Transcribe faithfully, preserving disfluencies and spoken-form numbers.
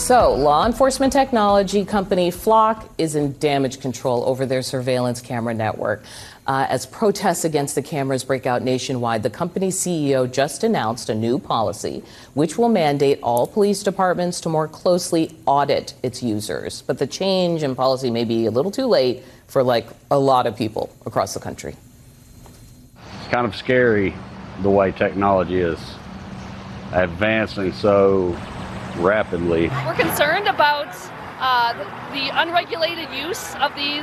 So, law enforcement technology company Flock is in damage control over their surveillance camera network. Uh, as protests against the cameras break out nationwide, the company's C E O just announced a new policy which will mandate all police departments to more closely audit its users. But the change in policy may be a little too late for, like, a lot of people across the country. It's kind of scary the way technology is advancing so rapidly. We're concerned about uh, the unregulated use of these